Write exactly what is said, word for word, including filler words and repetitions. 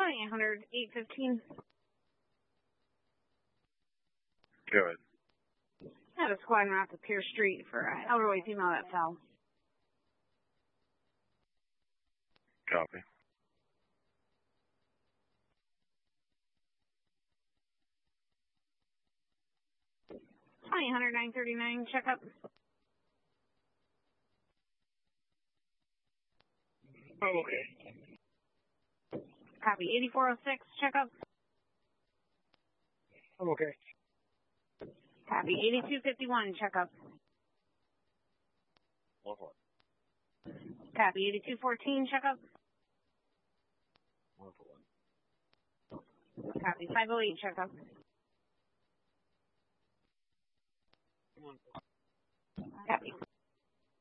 twenty-eight hundred, eight fifteen. Go ahead. I had a squad out to Pierce Street for an elderly female that fell. Copy. twenty hundred, nine thirty-nine, check up. Oh, okay. Copy. eighty-four oh six, check up. I'm okay. Copy. eighty-two fifty-one, check up. One four. Copy. eighty-two fourteen, check up. One for one. Copy. five oh eight, check up. One. Copy.